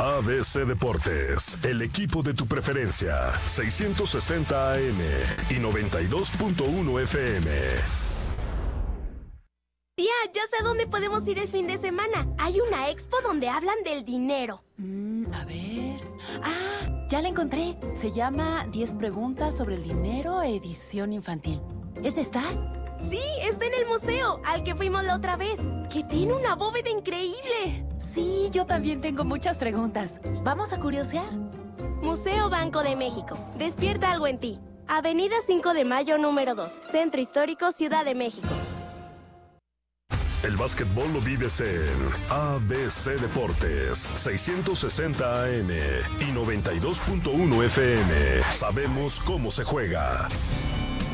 ABC Deportes, el equipo de tu preferencia, 660 AM y 92.1 FM. Tía, ya sé a dónde podemos ir el fin de semana. Hay una expo donde hablan del dinero. A ver... ¡Ah! Ya la encontré. Se llama 10 preguntas sobre el dinero, edición infantil. ¿Es esta? Sí, está en el museo, al que fuimos la otra vez, que tiene una bóveda increíble. Sí, yo también tengo muchas preguntas. ¿Vamos a curiosear? Museo Banco de México. Despierta algo en ti. Avenida 5 de Mayo, número 2. Centro Histórico, Ciudad de México. El básquetbol lo vives en ABC Deportes, 660 AM y 92.1 FM. Sabemos cómo se juega.